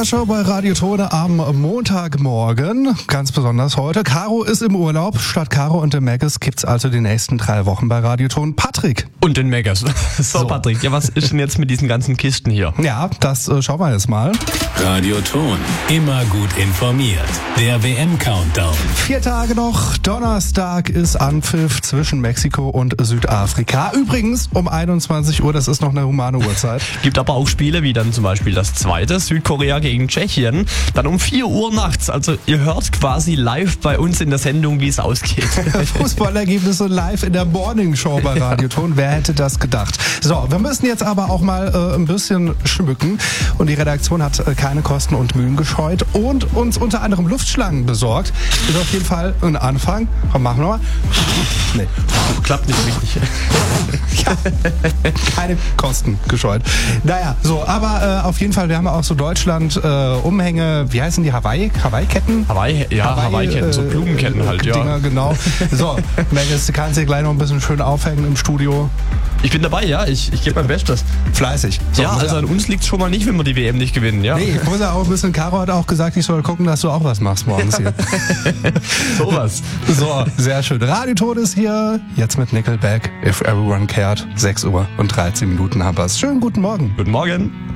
Show bei Radio Tone am Montagmorgen, ganz besonders heute. Caro ist im Urlaub. Statt Caro und dem Megas gibt's also die nächsten 3 Wochen bei Radio Tone Patrick. Und den Megas. So, Patrick, ja, was ist denn jetzt mit diesen ganzen Kisten hier? Ja, das schauen wir jetzt mal. Radio Tone, immer gut informiert. Der WM-Countdown. 4 Tage noch. Donnerstag ist Anpfiff zwischen Mexiko und Südafrika. Übrigens um 21 Uhr, das ist noch eine humane Uhrzeit. Gibt aber auch Spiele wie dann zum Beispiel das zweite, Südkorea gegen Tschechien. Dann um 4 Uhr nachts. Also ihr hört quasi live bei uns in der Sendung, wie es ausgeht. Fußballergebnisse live in der Morning Show bei Radio Tone. Wer hätte das gedacht? So, wir müssen jetzt aber auch mal ein bisschen schmücken. Und die Redaktion hat keine Kosten und Mühen gescheut und uns unter anderem Luftschlangen besorgt. Ist auf jeden Fall ein Anfang. Komm, machen wir mal. Nee. Klappt nicht richtig. Ja, keine Kosten gescheut. Naja, so, aber auf jeden Fall, wir haben auch so Deutschland-Umhänge, wie heißen die? Hawaii-Ketten? Hawaii-Ketten, so Blumenketten halt, ja. Dinger, genau. So, Megas, du kannst dir gleich noch ein bisschen schön aufhängen im Studio. Ich bin dabei, ja. Ich gebe mein Bestes. Fleißig. So, ja, also an uns liegt es schon mal nicht, wenn wir die WM nicht gewinnen, ja. Nee, ich muss ja auch ein bisschen, Caro hat auch gesagt, ich soll gucken, dass du auch was machst morgens hier. Sowas. So, sehr schön. Radio Tone ist hier, jetzt mit Nickelback, If Everyone Cared, 6 Uhr und 13 Minuten haben wir es. Schönen guten Morgen. Guten Morgen.